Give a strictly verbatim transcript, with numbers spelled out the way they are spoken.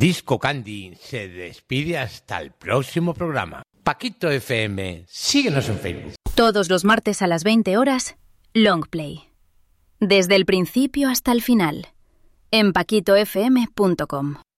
Disco Candy se despide hasta el próximo programa. Paquito F M, síguenos en Facebook. Todos los martes a las veinte horas, Longplay. Desde el principio hasta el final, en paquito f m punto com.